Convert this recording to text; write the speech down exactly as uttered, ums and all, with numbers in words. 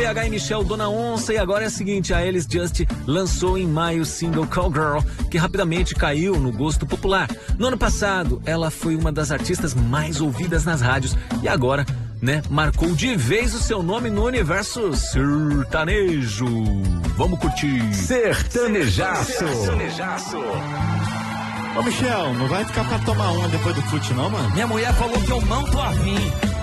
P H e Michel, Dona Onça, e agora é o seguinte, a Elis Just lançou em maio o single Cowgirl, que rapidamente caiu no gosto popular. No ano passado, ela foi uma das artistas mais ouvidas nas rádios e agora, né, marcou de vez o seu nome no universo sertanejo. Vamos curtir. Sertanejaço. Sertanejaço. Ô, Michel, não vai ficar pra tomar uma depois do fute, não, mano? Minha mulher falou que eu não tô afim.